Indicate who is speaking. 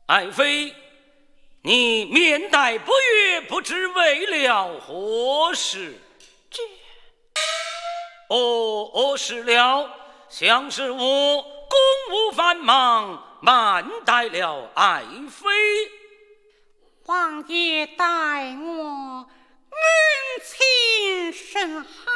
Speaker 1: 爱妃，你面带不悦，不知为了何事？是了，像是我公务繁忙，慢待了爱妃。
Speaker 2: 王爷待我恩情甚厚。